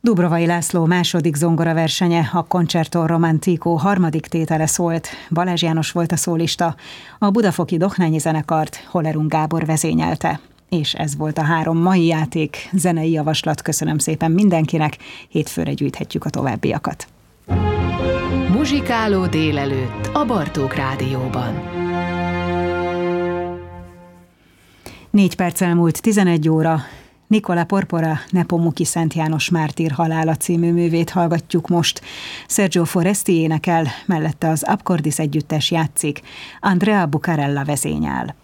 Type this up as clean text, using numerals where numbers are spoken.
Dubrovai László második zongoraversenye, a Concerto Romantico harmadik tétele szólt. Balázs János volt a szólista, a budafoki Dohnányi zenekart Hollerung Gábor vezényelte. És ez volt a 3 mai játék, zenei javaslat. Köszönöm szépen mindenkinek, hétfőre gyűjthetjük a továbbiakat. Muzsikáló délelőtt a Bartók Rádióban. 4 perc elmúlt 11 óra. Nicola Porpora Nepomuki Szent János mártír halála című művét hallgatjuk most. Sergio Foresti énekel, mellette az Apcordis együttes játszik, Andrea Bucarella vezényel.